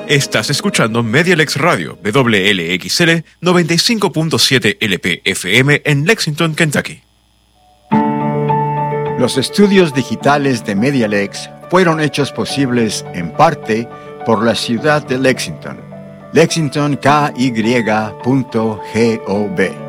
Estás escuchando Medialex Radio, WLXL 95.7 LP-FM en Lexington, Kentucky. Los estudios digitales de Medialex fueron hechos posibles en parte por la ciudad de Lexington. lexingtonky.gov